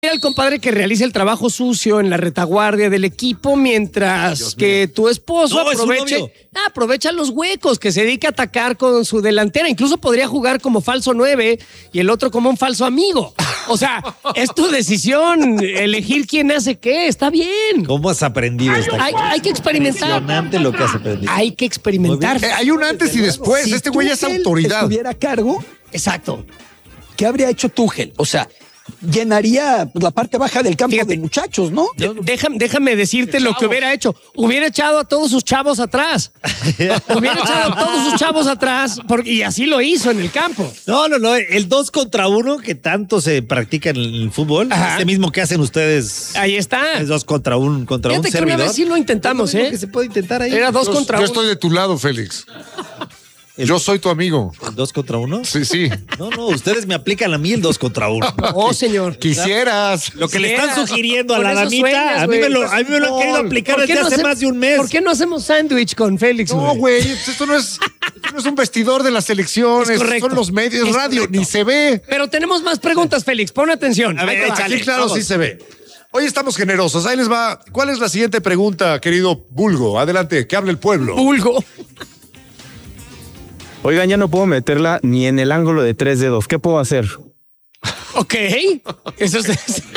al compadre que realiza el trabajo sucio en la retaguardia del equipo mientras que tu esposo aprovecha los huecos, que se dedica a atacar con su delantera. Incluso podría jugar como falso 9 y el otro como un falso amigo. O sea, es tu decisión elegir quién hace qué. Está bien. ¿Cómo has aprendido esta cosa? Hay que experimentar. Impresionante lo que has aprendido. Hay que experimentar. Hay un antes y después. Si Este güey es Tuchel autoridad. estuviera a cargo, Exacto. ¿qué habría hecho Tuchel? O sea, llenaría la parte baja del campo de muchachos, ¿no? Déjame decirte lo que hubiera hecho. Hubiera echado a todos sus chavos atrás. Y así lo hizo en el campo. No. El 2 contra 1 que tanto se practica en el fútbol, este mismo que hacen ustedes. Ahí está. Es 2 contra 1 contra un Fíjate que servidor. una vez sí lo intentamos, Que se puede intentar ahí. Era 2 contra 1. Yo estoy de tu lado, Félix. Yo soy tu amigo. ¿El 2 contra 1? Sí. No, ustedes me aplican a mí el 2 contra 1. Oh, señor. Quisieras. Lo que le están sugiriendo a Con la eso damita, sueñas, a mí me lo güey. han querido aplicar desde hace más de un mes. ¿Por qué no hacemos sándwich con Félix, No, güey, esto no es un vestidor de las elecciones. Es correcto. Son los medios, Es radio, correcto. ni se ve. Pero tenemos más preguntas, Félix. Pon atención. A ver, Ahí te va. échale. Sí, claro, vamos. sí se ve. Hoy estamos generosos. Ahí les va. ¿Cuál es la siguiente pregunta, querido Bulgo? Adelante, que hable el pueblo. Vulgo. Oigan, ya no puedo meterla ni en el ángulo de 3 dedos. ¿Qué puedo hacer? Ok. Eso es...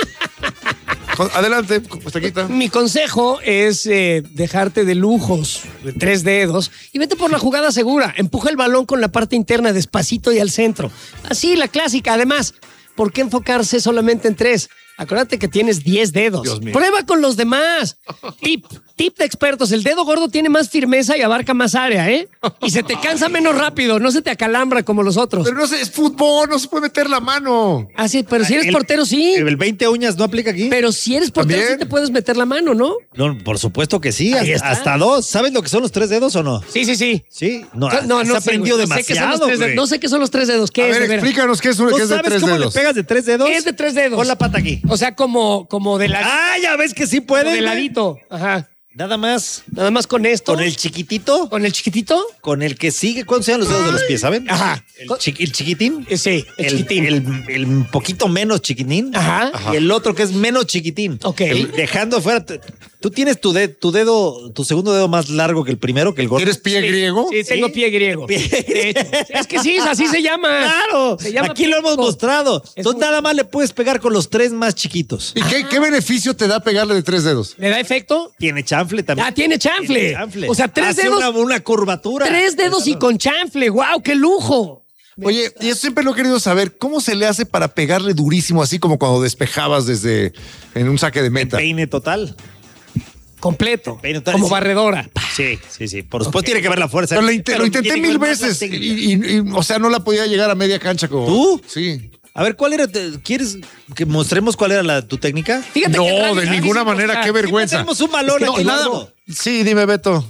Adelante, Costaquita. Mi consejo es dejarte de lujos de 3 dedos y vete por la jugada segura. Empuja el balón con la parte interna despacito y al centro. Así, la clásica. Además, ¿por qué enfocarse solamente en 3? Acuérdate que tienes 10 dedos. Dios mío. Prueba con los demás. Tip de expertos. El dedo gordo tiene más firmeza y abarca más área, ¿eh? Y se te cansa menos rápido. No se te acalambra como los otros. Pero no sé, es fútbol, no se puede meter la mano. Ah, sí, pero si eres portero, sí. ¿El 20 uñas no aplica aquí? Pero si eres portero, ¿También? sí te puedes meter la mano, ¿no? No, por supuesto que sí. Ahí está. Hasta 2. ¿Sabes lo que son los 3 dedos o no? Sí. Sí. No, No se aprendió güey. No sé qué son los demasiado, tres dedos. güey. No sé qué son los 3 dedos. ¿Qué A es? ver, de veras? explícanos qué es, ¿No qué es de sabes 3 cómo dedos. le pegas de 3 dedos? Es de 3 dedos. Pon la pata aquí. O sea, como de la... Ah, ya ves que sí como puede. de ladito. Ajá. Nada más. Nada más con esto. Con el chiquitito. ¿Con el chiquitito? Con el que sigue. ¿Cuántos sean los dedos de los pies, saben? Ajá. El chiquitín. Sí, el chiquitín. El poquito menos chiquitín. Ajá. Y el otro que es menos chiquitín. Ok. Dejando afuera. Tú tienes tu dedo, tu segundo dedo más largo que el primero, que el gordo. ¿Eres pie griego? Sí, tengo pie griego. De hecho. Es que sí, así se llama. Claro. Se llama Aquí lo hemos pico. mostrado. Es Tú un- nada más le puedes pegar con los 3 más chiquitos. ¿Y qué beneficio te da pegarle de 3 dedos? ¿Le da efecto? Tiene chanfle también. Ah, tiene chanfle. Tiene chanfle. O sea, 3 Hace dedos. una curvatura. 3 dedos y con chanfle. ¡Wow! ¡Qué lujo! Oye, y eso siempre lo he querido saber. ¿Cómo se le hace para pegarle durísimo, así como cuando despejabas en un saque de meta? Peine total. Completo. Peine total. Como Sí. barredora. Sí. Por supuesto tiene que ver la fuerza. Pero lo intenté tiene que 1000 ver más la veces técnica. y, o sea, no la podía llegar a media cancha como... ¿Tú? Sí. A ver, ¿cuál era? ¿Quieres que mostremos cuál era tu técnica? Fíjate que en No, radio de es ninguna difícil manera, mostrar. qué vergüenza. Tenemos un balón No, aquí, nada. gordo. Sí, dime, Beto.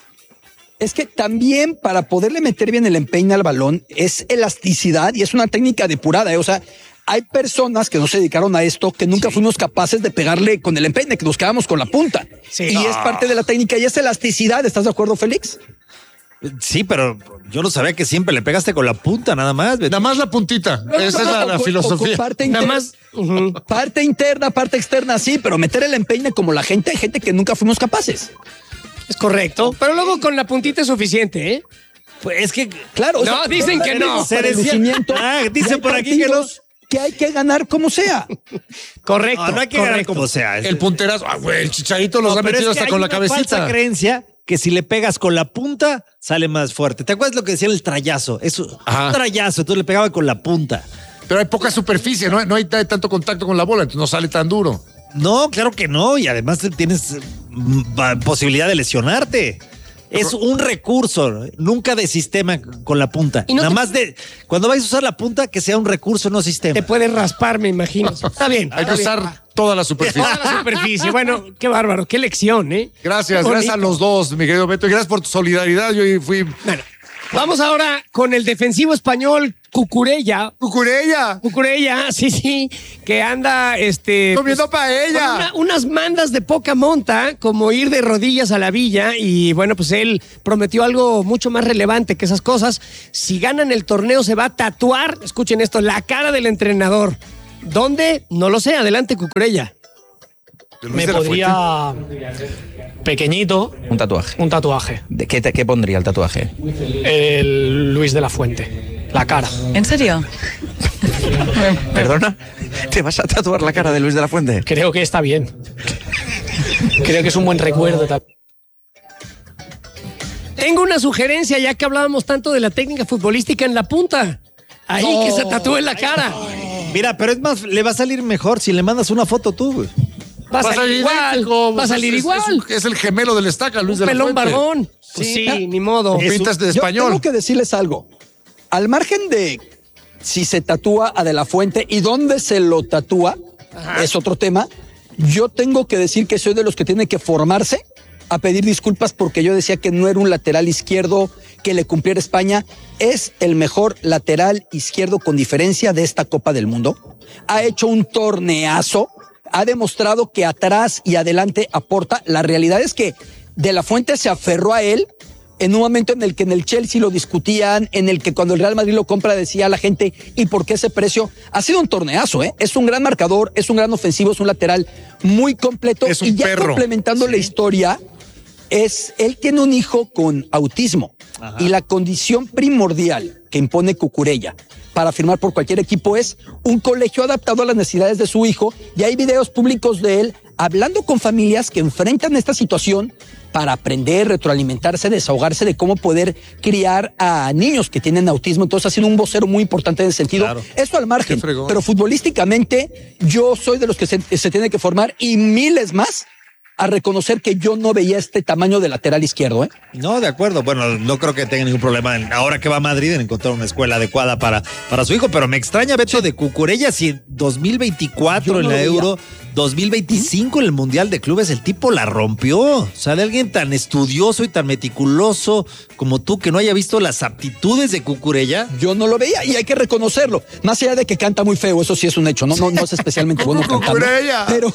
Es que también para poderle meter bien el empeine al balón es elasticidad y es una técnica depurada, ¿eh? O sea, hay personas que no se dedicaron a esto que nunca fuimos capaces de pegarle con el empeine, que nos quedamos con la punta. Sí. Y es parte de la técnica y es elasticidad. ¿Estás de acuerdo, Félix? Sí, pero yo no sabía que siempre le pegaste con la punta, nada más. Nada más la puntita. Esa es la O con filosofía. parte Nada interna, más. parte interna, parte externa, sí, pero meter el empeine como la gente, hay gente que nunca fuimos capaces. Es correcto. Pero luego con la puntita es suficiente, ¿eh? Pues es que Claro. o No, sea, dicen que no. para el lucimiento, Dicen y hay por aquí que no. partidos que hay que ganar como sea. Correcto. No hay que ganar correcto. como sea. El punterazo. Ah, güey, el chicharito los No, ha pero metido es que hasta hay con la una falsa cabecita. creencia que si le pegas con la punta, sale más fuerte. ¿Te acuerdas lo que decía el trayazo? Eso, Ajá. un trayazo, entonces le pegaba con la punta. Pero hay poca superficie, no hay tanto contacto con la bola, entonces no sale tan duro. No, claro que no. Y además tienes posibilidad de lesionarte. Es un recurso, nunca de sistema con la punta. Y no Nada te- más de cuando vayas a usar la punta, que sea un recurso, no sistema. Te puedes raspar, me imagino. Está bien. Hay que está bien. usar toda la superficie. Toda la superficie. Bueno, qué bárbaro. Qué lección, ¿eh? Gracias, Qué gracias a bonito. los dos, mi querido Beto, y gracias por tu solidaridad. Yo fui Bueno, vamos ahora con el defensivo español Cucurella. Cucurella, Sí, que anda comiendo paella. con unas mandas de poca monta, como ir de rodillas a la villa, y bueno, pues él prometió algo mucho más relevante que esas cosas. Si ganan el torneo se va a tatuar, escuchen esto, la cara del entrenador. ¿Dónde? No lo sé. Adelante, Cucurella. De Luis Me de la podría pequeñito Un tatuaje. un tatuaje. ¿De qué pondría el tatuaje? El Luis de la Fuente. La cara. ¿En serio? ¿Perdona? ¿Te vas a tatuar la cara de Luis de la Fuente? Creo que está bien. Creo que es un buen recuerdo también. Tengo una sugerencia, ya que hablábamos tanto de la técnica futbolística en la punta. Ahí que se tatúe la cara. Mira, pero es más, le va a salir mejor si le mandas una foto tú, güey. Va a salir igual. idéntico, Va a salir igual. Es el gemelo del Estaca, Luis de la Pelón Fuente. barbón. Pues sí, ni modo. Con pintas de Yo español. tengo que decirles algo. Al margen de si se tatúa a De la Fuente y dónde se lo tatúa, es otro tema. Yo tengo que decir que soy de los que tienen que formarse a pedir disculpas porque yo decía que no era un lateral izquierdo que le cumpliera España. Es el mejor lateral izquierdo con diferencia de esta Copa del Mundo. Ha hecho un torneazo. Ha demostrado que atrás y adelante aporta. La realidad es que De la Fuente se aferró a él en un momento en el que en el Chelsea lo discutían, en el que cuando el Real Madrid lo compra decía a la gente, ¿y por qué ese precio? Ha sido un torneazo, ¿eh? Es un gran marcador, es un gran ofensivo, es un lateral muy completo. Es un y ya perro. complementando la historia, él tiene un hijo con autismo. Y la condición primordial que impone Cucurella para firmar por cualquier equipo es un colegio adaptado a las necesidades de su hijo. Y hay videos públicos de él hablando con familias que enfrentan esta situación para aprender, retroalimentarse, desahogarse de cómo poder criar a niños que tienen autismo. Entonces ha sido un vocero muy importante en ese sentido. Claro. Eso al margen. Qué fregón. Pero futbolísticamente yo soy de los que se tiene que formar y miles más a reconocer que yo no veía este tamaño de lateral izquierdo, ¿eh? No, de acuerdo. Bueno, no creo que tenga ningún problema ahora que va a Madrid en encontrar una escuela adecuada para su hijo, pero me extraña, Beto, de Cucurella, si en 2024 Yo en no la lo Euro, 2025 en el Mundial de Clubes, el tipo la rompió. O sea, de alguien tan estudioso y tan meticuloso como tú, que no haya visto las aptitudes de Cucurella. Yo no lo veía y hay que reconocerlo. Más allá de que canta muy feo, eso sí es un hecho, no es especialmente bueno cantando. Cucurella. Pero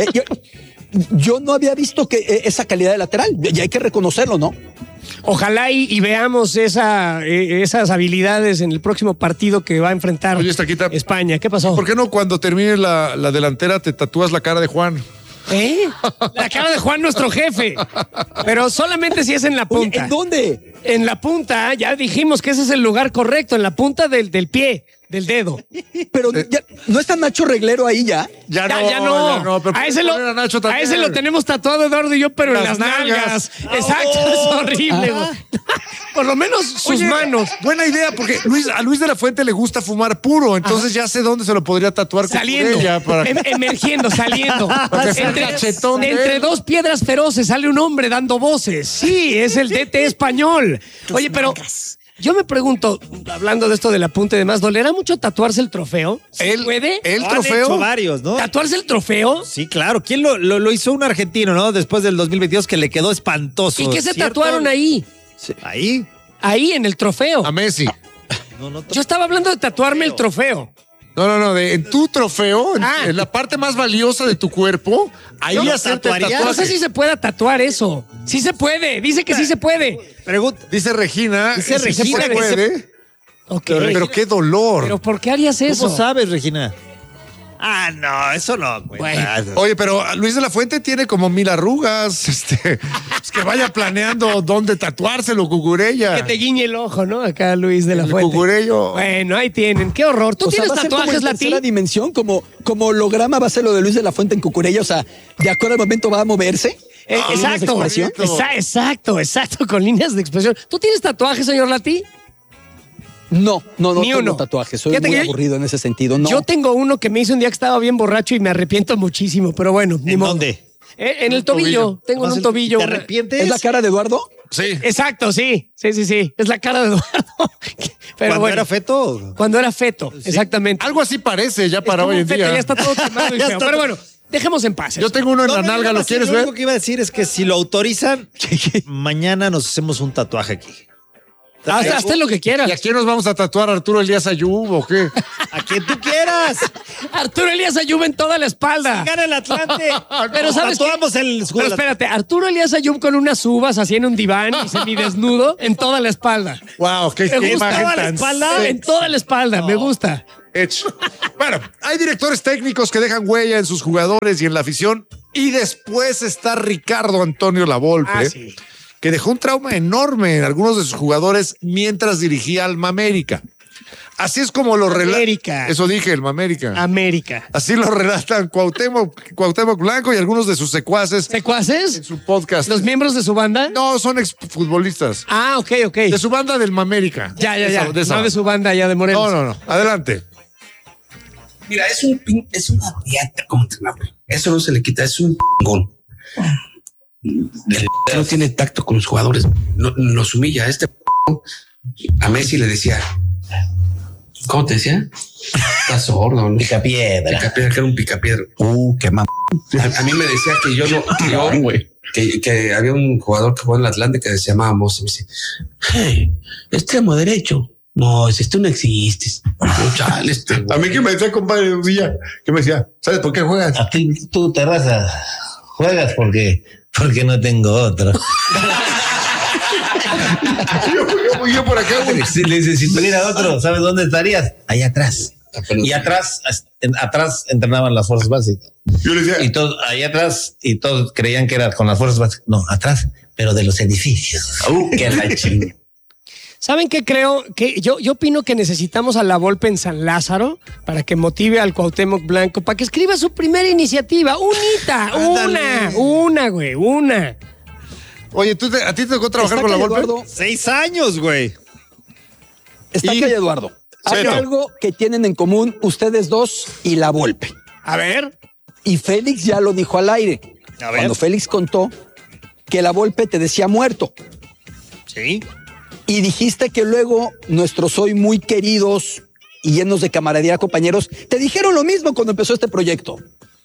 yo no había visto que esa calidad de lateral y hay que reconocerlo, ¿no? Ojalá y veamos esas habilidades en el próximo partido que va a enfrentar Oye, Estaquita, España. ¿Qué pasó? ¿Por qué no cuando termine la delantera te tatúas la cara de Juan? ¿Eh? La cara de Juan, nuestro jefe. Pero solamente si es en la Oye, punta. ¿en dónde? En la punta, ya dijimos que ese es el lugar correcto, en la punta del pie, del dedo. Pero ya, ¿no está Nacho Reglero ahí ya? Ya no. pero A ese lo, poner a Nacho también. a ese lo tenemos tatuado Eduardo y yo, pero en las nalgas. Exacto, es horrible. güey. Por lo menos sus Oye, manos. Buena idea, porque a Luis de la Fuente le gusta fumar puro, entonces ya sé dónde se lo podría tatuar con Saliendo, ella para emergiendo, saliendo. que sea cachetón de entre él. dos piedras feroces sale un hombre dando voces. Sí, es el DT español. Oye, pero yo me pregunto, hablando de esto del apunte y demás, ¿dolerá mucho tatuarse el trofeo? ¿Se puede? El Han trofeo. hecho varios, ¿no? ¿Tatuarse el trofeo? Sí, claro. ¿Quién lo hizo? Un argentino, ¿no? Después del 2022 que le quedó espantoso. ¿Y qué se ¿cierto? tatuaron ahí? Ahí. Ahí, en el trofeo. A Messi. Yo estaba hablando de tatuarme el trofeo. No, en tu trofeo, Ah. en la parte más valiosa de tu cuerpo, ahí ¿Yo lo hacerte el tatuaría? No sé tatuaje. si se pueda tatuar eso. Sí se puede, dice que sí se puede. Pregunta. Dice Regina. Dice sí se Regina que puede, Ok. pero qué dolor. Pero ¿por qué harías eso? ¿Cómo sabes, Regina? Ah, no, eso no. cuenta. Oye, pero Luis de la Fuente tiene como 1000 arrugas. Pues que vaya planeando dónde tatuárselo, Cucurella. Que te guiñe el ojo, ¿no? Acá Luis de la El Fuente. Cucurello. Bueno, ahí tienen. Qué horror. ¿Tú O sea, tienes va a ser como tatuajes, en tercera Lati? dimensión, como holograma va a ser lo de Luis de la Fuente en Cucurella, o sea, de acuerdo al momento va a moverse. Líneas de Exacto. expresión. Exacto, con líneas de expresión. ¿Tú tienes tatuajes, señor Lati? No Ni tengo uno. tatuajes, soy Fíjate muy que aburrido en ese sentido, no. Yo tengo uno que me hice un día que estaba bien borracho y me arrepiento muchísimo, pero bueno, ni ¿En modo. dónde? En el tobillo. Tengo en un tobillo. ¿Te una- arrepientes? ¿Es la cara de Eduardo? Sí. Exacto, sí. Es la cara de Eduardo. Pero ¿Cuando bueno, era feto? Cuando era feto, exactamente. Algo así parece ya para Es como hoy en un feto, día. Ya está todo quemado y Ya feo. está Pero todo- bueno, dejemos en paz. Yo tengo uno en la nalga, nada ¿lo más, quieres lo ver? único que iba a decir es que si lo autorizan, mañana nos hacemos un tatuaje aquí. Hazte lo que quieras. ¿Y a quién nos vamos a tatuar? ¿Arturo Elías Ayub o qué? A quien tú quieras. Arturo Elías Ayub en toda la espalda. Gana el Atlante. Pero ¿sabes qué? Tatuamos el Pero espérate, Arturo Elías Ayub con unas uvas así en un diván y semidesnudo en toda la espalda. Wow, qué Me gusta imagen toda la tan espalda, sexy. en toda la espalda, me gusta. Hecho. Bueno, hay directores técnicos que dejan huella en sus jugadores y en la afición. Y después está Ricardo Antonio Lavolpe, Sí. que dejó un trauma enorme en algunos de sus jugadores mientras dirigía al América. Así es como lo relata. América. Eso dije, el América. América. Así lo relatan Cuauhtémoc Blanco y algunos de sus secuaces en ¿Secuaces? su podcast. ¿Los miembros de su banda? No, son exfutbolistas. Ah, ok. De su banda del América. Ya. De esa No de su banda ya de Morelos. No. Adelante. Mira, es una piata como entrenador. Eso no se le quita, es un chingón. No tiene tacto con los jugadores. Los humilla. A Messi le decía, ¿cómo te decía? Estás sordo, ¿no? Picapiedra. Picapiedra, que era un picapiedra. Qué mamá. A mí me decía que yo no, que había un jugador que jugó en el Atlante que se llamaba Mose. Y me dice, hey, extremo derecho. No, tú no existes. A mí que me decía, compadre Villa, que me decía, ¿sabes por qué juegas? A ti, tú, Terraza, juegas porque no tengo otro. yo por acá, güey. Si le dices, si tuviera otro, ¿sabes dónde estarías? Allá atrás. Y atrás entrenaban las fuerzas básicas. Yo le decía, Y todos, allá atrás, y todos creían que era con las fuerzas básicas. No, atrás, pero de los edificios. Que la chingada. ¿Saben qué creo? Que yo opino que necesitamos a Lavolpe en San Lázaro para que motive al Cuauhtémoc Blanco, para que escriba su primera iniciativa. Una, güey. Oye, ¿a ti te tocó trabajar con Lavolpe? Eduardo, 6 años, güey. está aquí Eduardo. Hay Cheto. algo que tienen en común ustedes dos y Lavolpe. A ver. Y Félix ya lo dijo al aire. A ver. Cuando Félix contó que Lavolpe te decía muerto. Sí. Y dijiste que luego nuestros hoy muy queridos y llenos de camaradería compañeros te dijeron lo mismo cuando empezó este proyecto.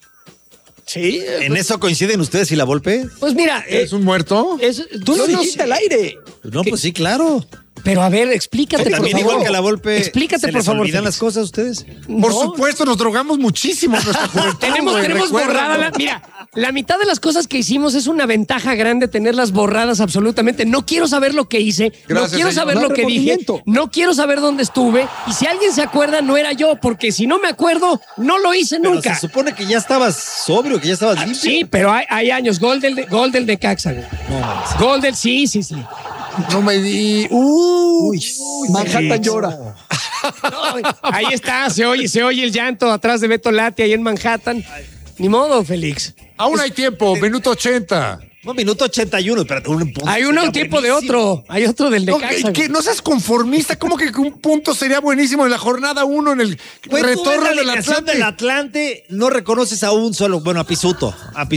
Sí. ¿En eso coinciden ustedes y Lavolpe? Pues mira. ¿Es un muerto? Tú lo yo no dijiste sé. al aire. No, pues sí, claro. Pero a ver, explícate, por También favor. igual que a Lavolpe. Explícate, ¿se por les favor. olvidan Félix. las cosas a ustedes? Por No. supuesto, nos drogamos muchísimo en nuestra juventud. Tenemos Recuérdalo. borrada mira, la mitad de las cosas que hicimos es una ventaja grande tenerlas borradas absolutamente. No quiero saber lo que hice, Gracias, no quiero señor. saber No hay lo que dije, remordimiento. no quiero saber dónde estuve y si alguien se acuerda no era yo, porque si no me acuerdo no lo hice Pero nunca. se supone que ya estabas sobrio, que ya estabas limpio. Sí, pero hay años. Gol del de Caxa. Güey. No, mames. Gol del sí. No me di. Manhattan llora. No, ahí está, se oye el llanto atrás de Beto Lati ahí en Manhattan. Ni modo, Félix. Aún hay tiempo, minuto 80. No, minuto 81, espérate, un punto. Hay un tiempo de otro. Hay otro del de No, Caxa. que no seas conformista. ¿Cómo que un punto sería buenísimo en la jornada 1 en el Güey, tú ves retorno la del alineación Atlante? del Atlante, no reconoces a un solo, bueno, a Pisuto.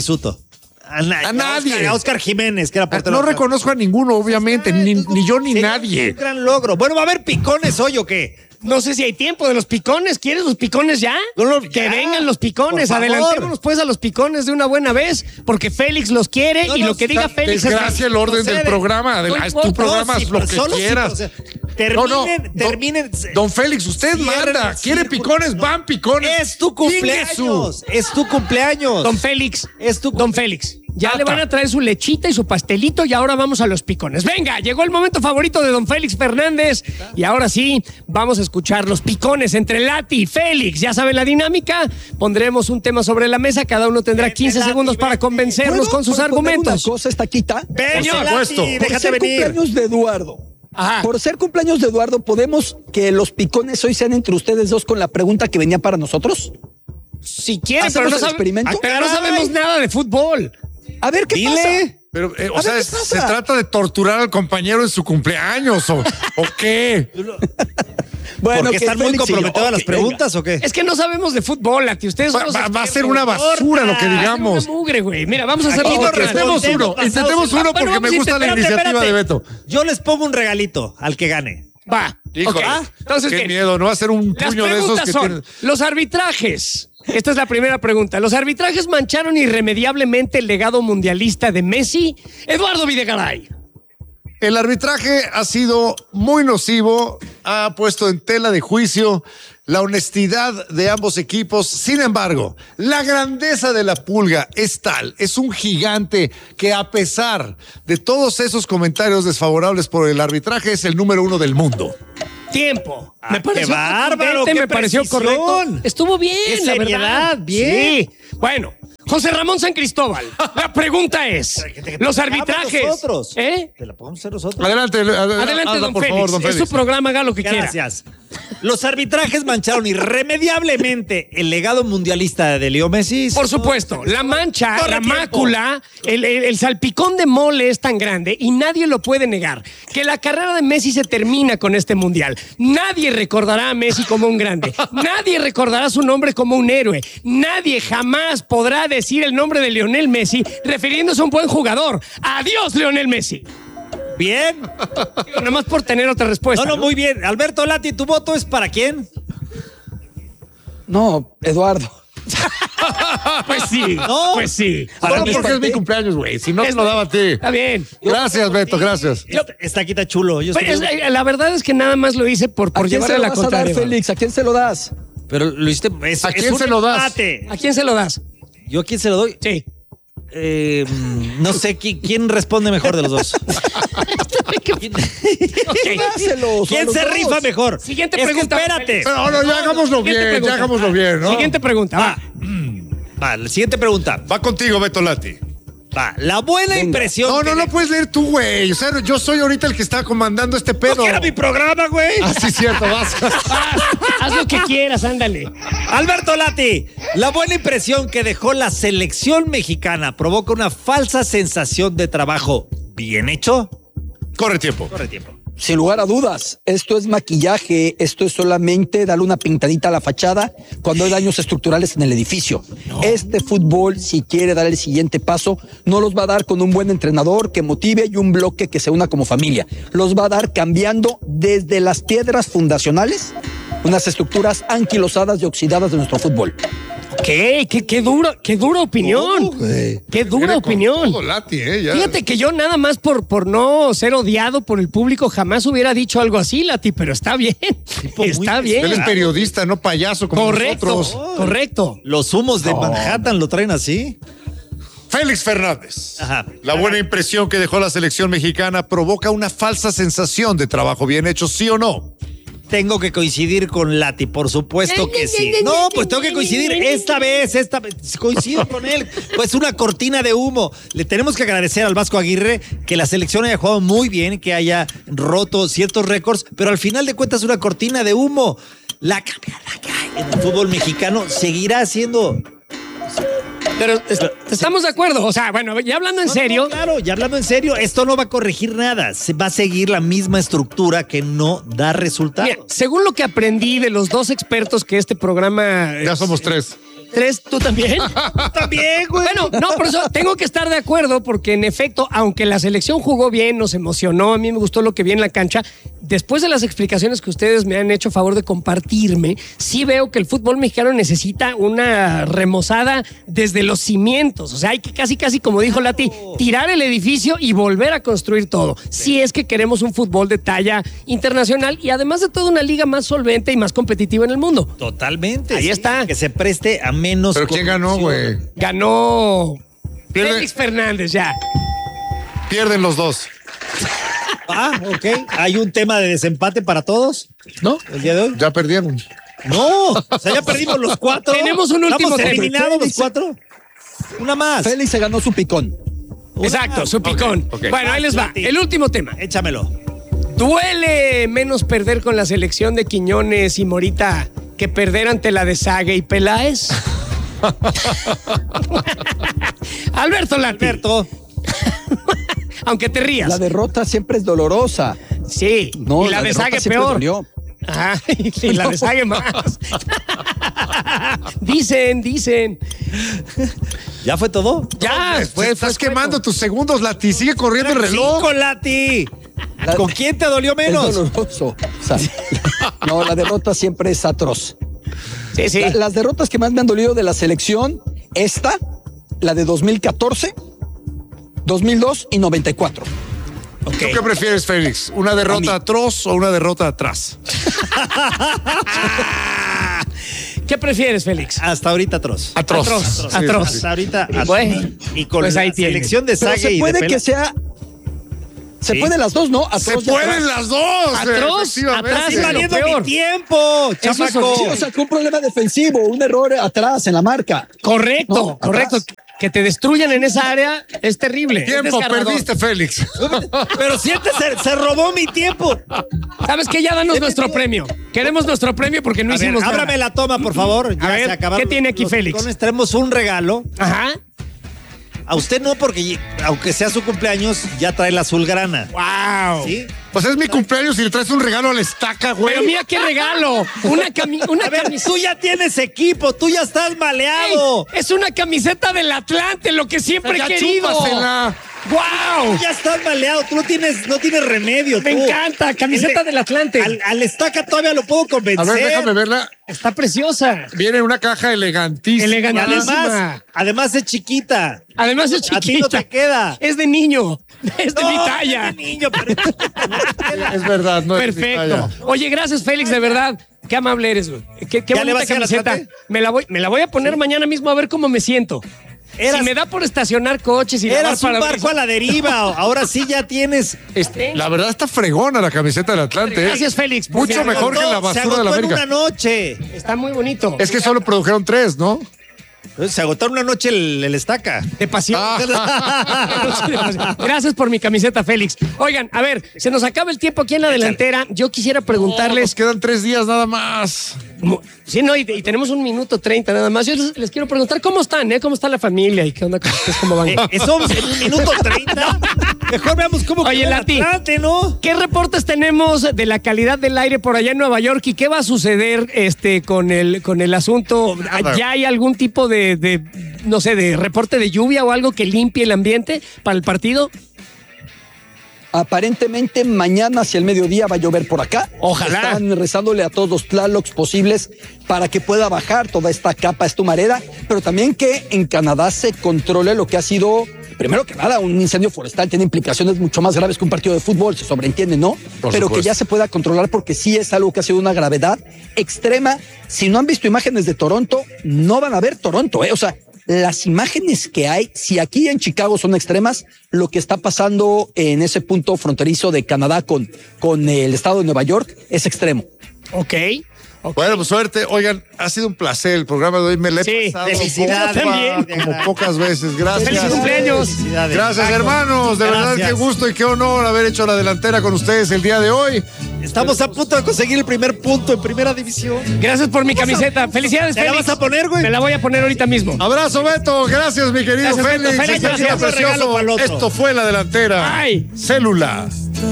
A nadie. A Oscar Jiménez, que era portero. No reconozco a ninguno, obviamente, ni yo ni Sería nadie. Un gran logro. Bueno, ¿va a haber picones hoy o qué? No sé si hay tiempo de los picones. ¿Quieres los picones ya? Que ya, vengan los picones. por favor. Adelantémonos pues a los picones de una buena vez, porque Félix los quiere y lo que diga Félix Desgracia el orden del programa. No Es tu importa. programa, sí, haz lo pero que solo sí, quieras. o sea, No, terminen. Don Félix, usted Cierren manda. el ¿Quiere círculo. picones? Van picones. Es tu cumpleaños. Es tu cumpleaños. Don Félix. Es tu Don Félix. Ya Tata. le van a traer su lechita y su pastelito y ahora vamos a los picones. Venga, llegó el momento favorito de don Félix Fernández y ahora sí, vamos a escuchar los picones entre Lati y Félix. Ya saben la dinámica, pondremos un tema sobre la mesa, cada uno tendrá 15 segundos para convencernos con sus argumentos. Una cosa está quita. Señor, supuesto. Por Déjate ser venir. cumpleaños de Eduardo. Ajá. Por ser cumpleaños de Eduardo, ¿podemos que los picones hoy sean entre ustedes dos con la pregunta que venía para nosotros? Si quieren, pero ¿Hacemos no, el experimento? pero no sabemos nada de fútbol. A ver, ¿qué pasa? Pero, A ver, ¿qué se pasa? trata de torturar al compañero en su cumpleaños o qué. Bueno, ¿Porque que están muy Félix y yo. comprometidas Ok, las preguntas o qué? Es que no sabemos de fútbol, Lati. Ustedes son los Va a expertos. ser una basura lo que digamos. Una mugre, güey. Mira, vamos a hacer Aquí no Intentemos uno porque me gusta la iniciativa de Beto. Yo les pongo un regalito al que gane. Va. Híjole, Ok. Entonces, qué miedo, no va a ser un Las puño de esos preguntas que son, tienen. los arbitrajes. Esta es la primera pregunta. ¿Los arbitrajes mancharon irremediablemente el legado mundialista de Messi? Eduardo Videgaray. El arbitraje ha sido muy nocivo, ha puesto en tela de juicio la honestidad de ambos equipos. Sin embargo, la grandeza de la Pulga es tal, es un gigante que a pesar de todos esos comentarios desfavorables por el arbitraje es el número 1 del mundo. Tiempo. ¡Qué bárbaro! ¡Qué me pareció precisión! correcto. Estuvo bien, ¡Qué la seriedad! verdad. Bien. Sí. Bueno, José Ramón San Cristóbal. La pregunta es: los arbitrajes. Nosotros. ¿Eh? Te la podemos hacer nosotros. Adelante, Adelante, don por Félix. favor, don Es Félix. su programa, haga lo que quiera. Gracias. Los arbitrajes mancharon irremediablemente el legado mundialista de Leo Messi. Por supuesto, la mancha, Corre la tiempo. mácula, el salpicón de mole es tan grande y nadie lo puede negar. Que la carrera de Messi se termina con este mundial. Nadie recordará a Messi como un grande. Nadie recordará su nombre como un héroe. Nadie jamás podrá decir el nombre de Lionel Messi refiriéndose a un buen jugador. Adiós, Lionel Messi. Bien. Nada más por tener otra respuesta. No, muy bien. Alberto Lati, ¿tu voto es para quién? No, Eduardo. Pues sí, No. pues sí. Solo mí porque es es mi cumpleaños, güey. Si no, te lo daba a ti. Está bien. Gracias, Beto, gracias. Está quita chulo. Yo Pues, estoy- la verdad es que nada más lo hice por ¿A quién llevarle se lo la vas a dar, contraria. Félix? ¿A quién se lo das? Pero lo hiciste. ¿A quién se lo das? ¿A quién se lo das? ¿Yo a quién se lo doy? Sí. No sé quién responde mejor de los dos. ¿Quién, Dáselos, quién a los se dos. rifa mejor? Siguiente Es que pregunta. espérate. Pero no, ya hagámoslo Siguiente bien, pregunta. ya hagámoslo bien, ¿no? Siguiente pregunta, va. Va, la siguiente pregunta. Va contigo, Beto Lati. Va, la buena impresión. No, que no puedes leer tú, güey. O sea, yo soy ahorita el que está comandando este pedo. No, que era mi programa, güey. Ah, sí, cierto, vas. Haz lo que quieras, ándale. Alberto Lati, la buena impresión que dejó la selección mexicana provoca una falsa sensación de trabajo bien hecho. Corre tiempo. Corre tiempo. Sin lugar a dudas, esto es maquillaje, esto es solamente darle una pintadita a la fachada cuando hay daños estructurales en el edificio. Este fútbol, si quiere dar el siguiente paso, no los va a dar con un buen entrenador que motive y un bloque que se una como familia. Los va a dar cambiando desde las piedras fundacionales unas estructuras anquilosadas y oxidadas de nuestro fútbol. Qué dura opinión. Qué dura Viene con opinión. todo, Lati, ya. Fíjate que yo nada más por no ser odiado por el público jamás hubiera dicho algo así, Lati, pero está bien. Está bien. Él es periodista, no payaso como Correcto, nosotros. correcto. Los humos de Manhattan lo traen así. Félix Fernández. Ajá. La buena impresión que dejó la selección mexicana provoca una falsa sensación de trabajo bien hecho, ¿sí o no? Tengo que coincidir con Lati, por supuesto que sí. No, pues tengo que coincidir esta vez, coincido con él. Pues una cortina de humo. Le tenemos que agradecer al Vasco Aguirre que la selección haya jugado muy bien, que haya roto ciertos récords, pero al final de cuentas una cortina de humo. La cambiada que hay en el fútbol mexicano seguirá siendo... Pero estamos de acuerdo. O sea, bueno, ya hablando en serio. No, claro, ya hablando en serio, esto no va a corregir nada. Se va a seguir la misma estructura que no da resultados. Mira, según lo que aprendí de los dos expertos que este programa... Ya somos tres. ¿Tres? ¿Tú también? También, güey. Bueno, no, por eso tengo que estar de acuerdo, porque en efecto, aunque la selección jugó bien, nos emocionó, a mí me gustó lo que vi en la cancha, después de las explicaciones que ustedes me han hecho favor de compartirme, sí veo que el fútbol mexicano necesita una remozada desde los cimientos. O sea, hay que casi, como dijo Lati, tirar el edificio y volver a construir todo. Si es que queremos un fútbol de talla internacional y además de todo una liga más solvente y más competitiva en el mundo. Totalmente. Ahí está. Que se preste a menos. ¿Pero quién ganó, güey? Ganó Pierde- Félix Fernández, ya. Pierden los dos. Ah, ok. ¿Hay un tema de desempate para todos? ¿No? ¿El día de hoy? Ya perdieron. No. O sea, ya perdimos los cuatro. Tenemos un último ¿Estamos tema. eliminados los cuatro? Una más. Félix se ganó su picón. Exacto, su picón. ok. Bueno, ahí les va. Lati. El último tema. Échamelo. ¿Duele menos perder con la selección de Quiñones y Morita que perder ante la de Sague y Peláez? Alberto Lati. Alberto. Aunque te rías. La derrota siempre es dolorosa. Sí. No, y la de derrota Sague siempre peor. dolió. Ajá, y la de Sague más. Dicen. ¿Ya fue todo? Ya, Estás quemando tus segundos, Lati. Sigue corriendo el reloj. Cinco, Lati. La- ¿Con quién te dolió Es menos? doloroso. O sea, no, la derrota siempre es atroz. Sí. Las derrotas que más me han dolido de la selección, esta, la de 2014, 2002 y 94. ¿Tú qué prefieres, Félix? ¿Una derrota atroz o una derrota atrás? ¿Qué prefieres, Félix? Hasta ahorita atroz. Atroz. Hasta ahorita atroz. Bueno, Y con pues la ahí tienes. selección de Pero Sague se y de puede Pela. que sea Se pueden las dos, ¿no? Se pueden las dos. Atroz, atrás, invadiendo mi tiempo, Eso chamaco. sí, o sea, que un problema defensivo, un error atrás en la marca. Correcto, No, correcto. atrás. Que te destruyan en esa área es terrible. Tiempo, es desgarrador. perdiste, Félix. Pero siéntese, se robó mi tiempo. ¿Sabes qué? Ya danos nuestro premio. Queremos nuestro premio porque no A ver, hicimos nada. ábrame la toma, por favor. Ya ver, se acabaron ¿qué tiene aquí los Félix? picones. Tenemos un regalo. Ajá. A usted no, porque aunque sea su cumpleaños, ya trae la azulgrana. ¡Wow! ¿Sí? Pues es mi cumpleaños y le traes un regalo a la estaca, güey. Pero mira qué regalo. Una A ver, camiseta. tú ya tienes equipo, tú ya estás maleado. Es una camiseta del Atlante, lo que siempre Ya he querido. chúpasela. ¡Wow! Tú ya estás maleado, tú no tienes remedio. Me tú. encanta, camiseta del Atlante. Al estaca todavía lo puedo A convencer. ver, déjame verla. Está preciosa. Viene en una caja elegantísima. Y Elegantísima. además es chiquita. Además es chiquita. A ti no te queda. Es de niño. Es de mi talla. Es de niño, pero Es verdad, no es mi Perfecto. talla. Oye, gracias, Félix, de verdad. Qué amable eres, güey. Qué ¿Ya le bonita vas a ir al camiseta. Atlante? Me la voy a poner mañana mismo a ver cómo me siento. Si me da por estacionar coches y lavar eras un parabrisas. barco a la deriva. Ahora sí ya tienes. La verdad está fregona la camiseta del Atlante. Gracias, Félix. por Mucho mi- mejor que la Se basura agotó de la en América. una noche. Está muy bonito. Es que solo produjeron 3, ¿no? Se agotó en una noche el estaca. De pasión. Ah. Gracias por mi camiseta, Félix. Oigan, a ver, se nos acaba el tiempo aquí en la delantera. Yo quisiera Nos preguntarles. quedan 3 días nada más. Sí, no, y tenemos 1 minuto 30 nada más. Yo les quiero preguntar cómo están, ¿eh? ¿Cómo está la familia y qué onda con ustedes? ¿Cómo van? Eso en 1 minuto 30. Mejor veamos cómo Oye, quedó el Lati, Atlante, ¿no? ¿qué reportes tenemos de la calidad del aire por allá en Nueva York y qué va a suceder con el asunto? Nada. ¿Ya hay algún tipo de no sé, de reporte de lluvia o algo que limpie el ambiente para el partido? Aparentemente mañana hacia el mediodía va a llover por acá. Ojalá. Están rezándole a todos los Tlalocs posibles para que pueda bajar toda esta capa, esta humareda, pero también que en Canadá se controle lo que ha sido, primero que nada, un incendio forestal. Tiene implicaciones mucho más graves que un partido de fútbol, se sobreentiende, ¿no? Por Pero supuesto. que ya se pueda controlar porque sí es algo que ha sido una gravedad extrema. Si no han visto imágenes de Toronto, no van a ver Toronto, ¿eh? O sea, las imágenes que hay, si aquí en Chicago son extremas, lo que está pasando en ese punto fronterizo de Canadá con el estado de Nueva York es extremo. Ok. Bueno, pues suerte. Oigan, ha sido un placer el programa de hoy. Me lo he Sí, pasado felicidades. como pocas veces. Gracias. ¡Feliz cumpleaños! Felicidades. Gracias, Paco. hermanos. De verdad, Gracias. qué gusto y qué honor haber hecho la delantera con ustedes el día de hoy. Estamos a punto de conseguir el primer punto en primera división. Gracias por mi camiseta. Felicidades, ¿Te la Félix. vas a poner, güey? Me la voy a poner ahorita mismo. Abrazo, Beto. Gracias, mi querido Gracias, Beto. Félix. Félix, Este gracias. día Regalo precioso. para el otro. Esto fue la delantera. Ay. Célula.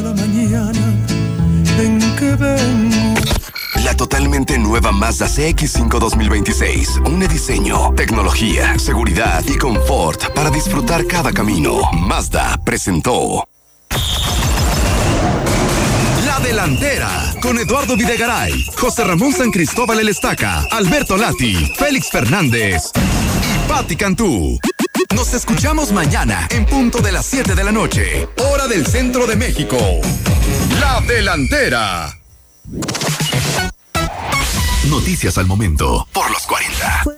La totalmente nueva Mazda CX-5 2026. Un diseño, tecnología, seguridad y confort para disfrutar cada camino. Mazda presentó La Delantera con Eduardo Videgaray, José Ramón San Cristóbal El Estaca, Alberto Lati, Félix Fernández y Pati Cantú. Nos escuchamos mañana en punto de las 7 de la noche, hora del centro de México. La Delantera. Noticias al momento por los 40.